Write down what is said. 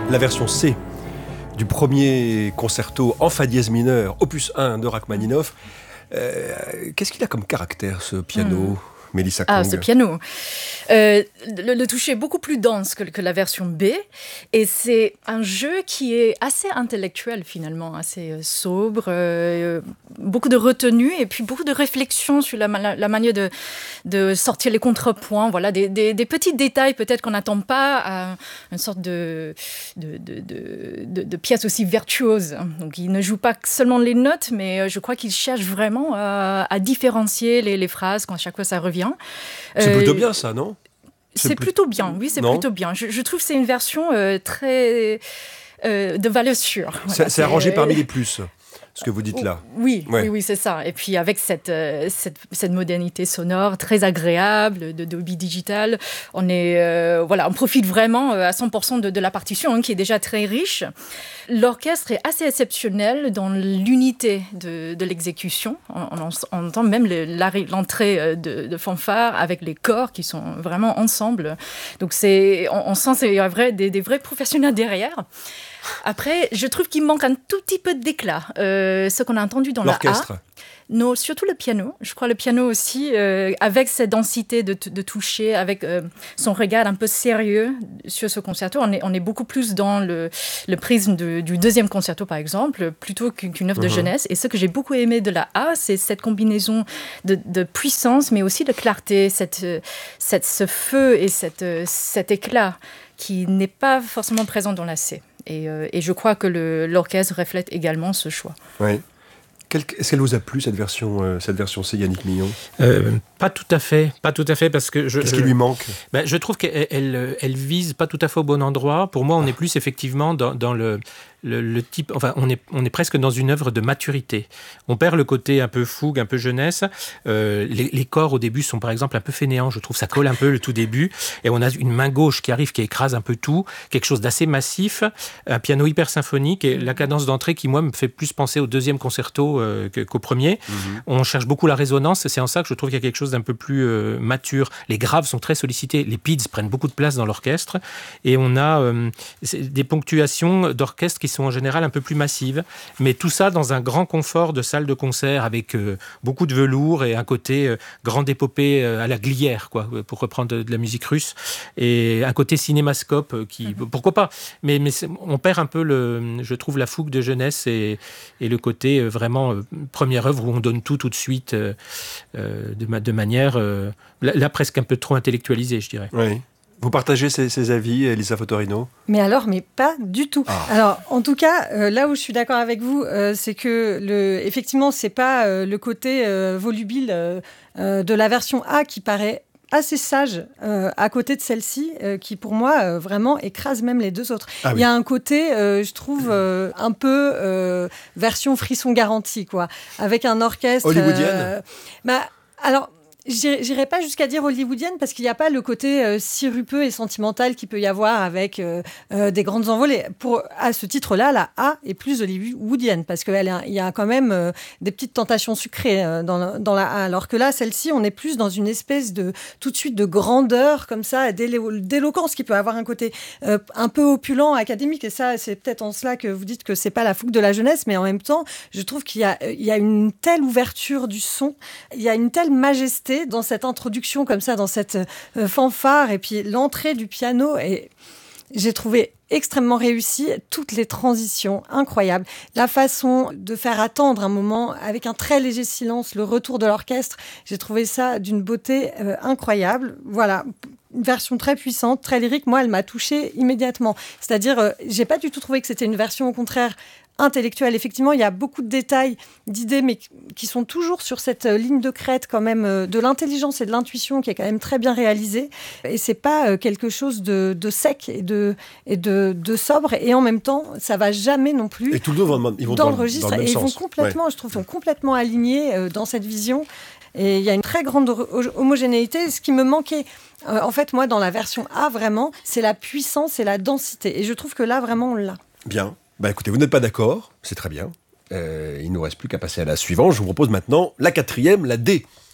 La version C du premier concerto en fa dièse mineur, opus 1 de Rachmaninoff. Qu'est-ce qu'il a comme caractère, ce piano, Mélissa Kang? Ce piano. Le toucher est beaucoup plus dense que la version B. Et c'est un jeu qui est assez intellectuel, finalement, assez sobre. Beaucoup de retenue et puis beaucoup de réflexion sur la manière de sortir les contrepoints. Voilà, des petits détails peut-être qu'on n'attend pas à une sorte de pièce aussi virtuose. Donc, il ne joue pas seulement les notes, mais je crois qu'il cherche vraiment à différencier les phrases quand à chaque fois ça revient. C'est plutôt bien ça, non? C'est plutôt bien, oui, c'est plutôt bien. Je trouve que c'est une version très de valeur sûre. Voilà, c'est arrangé parmi les plus, ce que vous dites là. Oui, c'est ça. Et puis avec cette modernité sonore très agréable de Dolby Digital, on profite vraiment à 100% de la partition qui est déjà très riche. L'orchestre est assez exceptionnel dans l'unité de l'exécution. On entend même l'entrée de fanfare avec les corps qui sont vraiment ensemble. Donc on sent qu'il y a des vrais professionnels derrière. Après, je trouve qu'il manque un tout petit peu d'éclat. Ce qu'on a entendu dans l'orchestre. La A. Non, surtout le piano. Je crois le piano aussi, avec cette densité de toucher, avec son regard un peu sérieux sur ce concerto. On est beaucoup plus dans le prisme du deuxième concerto, par exemple, plutôt qu'une œuvre de jeunesse. Et ce que j'ai beaucoup aimé de la A, c'est cette combinaison de puissance, mais aussi de clarté, ce feu et cet éclat qui n'est pas forcément présent dans la C. Et je crois que l'orchestre reflète également ce choix. Oui. Est-ce qu'elle vous a plu, cette version C, Yannick Millon? Pas tout à fait, parce que qu'est-ce qui lui manque? Je trouve qu'elle vise pas tout à fait au bon endroit. Pour moi, on est plus effectivement dans le type. Enfin, on est presque dans une œuvre de maturité. On perd le côté un peu fougue, un peu jeunesse. Les corps au début sont par exemple un peu fainéants. Je trouve ça colle un peu le tout début. Et on a une main gauche qui arrive, qui écrase un peu tout, quelque chose d'assez massif, un piano hyper symphonique et la cadence d'entrée qui moi me fait plus penser au deuxième concerto qu'au premier. On cherche beaucoup la résonance. C'est en ça que je trouve qu'il y a quelque chose d'un peu plus mature. Les graves sont très sollicités. Les PIDs prennent beaucoup de place dans l'orchestre. Et on a des ponctuations d'orchestre qui sont en général un peu plus massives. Mais tout ça dans un grand confort de salle de concert avec beaucoup de velours et un côté grande épopée à la Glière, quoi, pour reprendre de la musique russe. Et un côté cinémascope qui... Pourquoi pas? Mais on perd un peu, je trouve, la fougue de jeunesse et le côté vraiment première œuvre où on donne tout de suite de manière là presque un peu trop intellectualisée, je dirais. Oui. Vous partagez ces avis, Elisa Fotorino? Mais pas du tout. Alors, en tout cas, là où je suis d'accord avec vous, c'est que effectivement, c'est pas le côté volubile de la version A qui paraît assez sage à côté de celle-ci, qui pour moi vraiment écrase même les deux autres. Il y a un côté, je trouve, un peu version frisson garanti, quoi, avec un orchestre hollywoodienne. Alors, j'irai pas jusqu'à dire hollywoodienne parce qu'il n'y a pas le côté sirupeux et sentimental qu'il peut y avoir avec des grandes envolées. À ce titre-là, la A est plus hollywoodienne parce qu'il y a quand même des petites tentations sucrées dans la A. Alors que là, celle-ci, on est plus dans une espèce tout de suite de grandeur comme ça, d'éloquence qui peut avoir un côté un peu opulent, académique. Et ça, c'est peut-être en cela que vous dites que c'est pas la fougue de la jeunesse, mais en même temps, je trouve qu'il y a une telle ouverture du son, il y a une telle majesté dans cette introduction comme ça, dans cette fanfare, et puis l'entrée du piano, et j'ai trouvé extrêmement réussi, toutes les transitions incroyables, la façon de faire attendre un moment avec un très léger silence, le retour de l'orchestre, j'ai trouvé ça d'une beauté incroyable. Voilà, une version très puissante, très lyrique. Moi, elle m'a touchée immédiatement. C'est-à-dire, j'ai pas du tout trouvé que c'était une version, au contraire, intellectuelle. Effectivement, il y a beaucoup de détails, d'idées, mais qui sont toujours sur cette ligne de crête quand même, de l'intelligence et de l'intuition qui est quand même très bien réalisée. Et c'est pas quelque chose de sec et de sobre. Et en même temps, ça va jamais non plus et tout le monde, ils vont dans le registre. Dans le même et ils sens. vont complètement, je trouve, sont complètement alignés dans cette vision. Et il y a une très grande homogénéité. Ce qui me manquait, en fait, moi, dans la version A, vraiment, c'est la puissance et la densité. Et je trouve que là, vraiment, on l'a. Bien. Écoutez, vous n'êtes pas d'accord, c'est très bien. Il ne nous reste plus qu'à passer à la suivante. Je vous propose maintenant la 4e, la D.